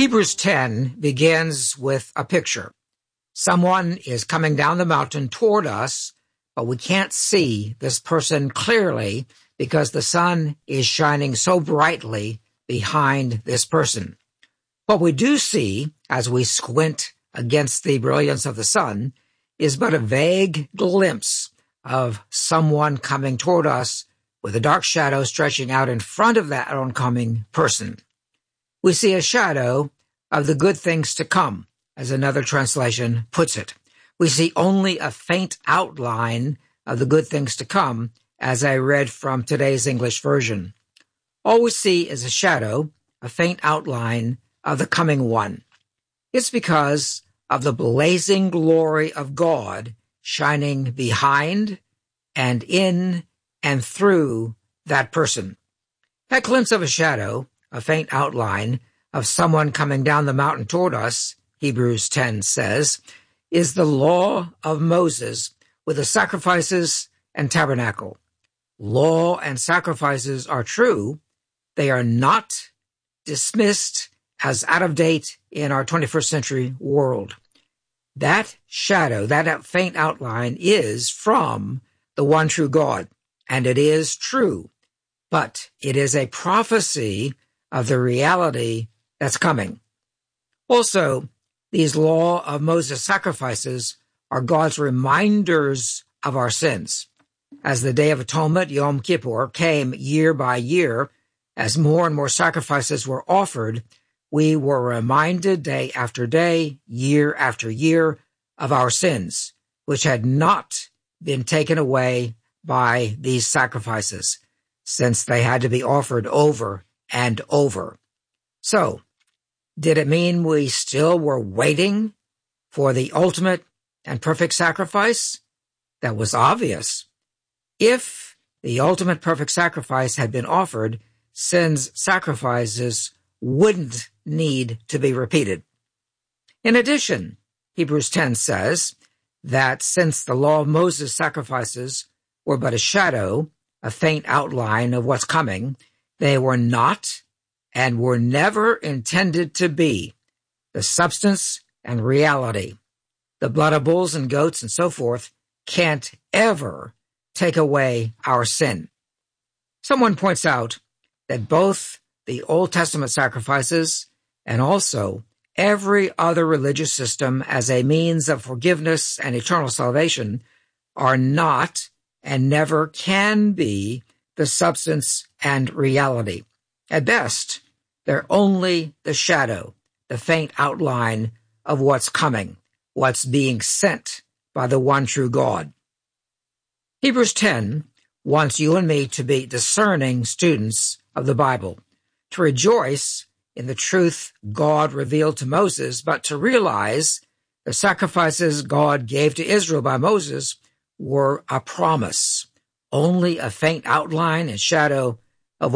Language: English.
Hebrews 10 begins with a picture. Someone is coming down the mountain toward us, but we can't see this person clearly because the sun is shining so brightly behind this person. What we do see as we squint against the brilliance of the sun is but a vague glimpse of someone coming toward us with a dark shadow stretching out in front of that oncoming person. We see a shadow of the good things to come, as another translation puts it. We see only a faint outline of the good things to come, as I read from today's English version. All we see is a shadow, a faint outline of the coming one. It's because of the blazing glory of God shining behind and in and through that person. That glimpse of a shadow, a faint outline of someone coming down the mountain toward us, Hebrews 10 says, is the law of Moses with the sacrifices and tabernacle. Law and sacrifices are true. They are not dismissed as out of date in our 21st century world. That shadow, that faint outline is from the one true God, and it is true, but it is a prophecy of the reality that's coming. Also, these law of Moses sacrifices are God's reminders of our sins. As the Day of Atonement, Yom Kippur, came year by year, as more and more sacrifices were offered, we were reminded day after day, year after year, of our sins, which had not been taken away by these sacrifices, since they had to be offered over and over. So, did it mean we still were waiting for the ultimate and perfect sacrifice? That was obvious. If the ultimate perfect sacrifice had been offered, sin's sacrifices wouldn't need to be repeated. In addition, Hebrews 10 says that since the law of Moses sacrifices were but a shadow, a faint outline of what's coming, they were not and were never intended to be the substance and reality. The blood of bulls and goats and so forth can't ever take away our sin. Someone points out that both the Old Testament sacrifices and also every other religious system as a means of forgiveness and eternal salvation are not and never can be the substance and reality. At best, they're only the shadow, the faint outline of what's coming, what's being sent by the one true God. Hebrews 10 wants you and me to be discerning students of the Bible, to rejoice in the truth God revealed to Moses, but to realize the sacrifices God gave to Israel by Moses were a promise, only a faint outline and shadow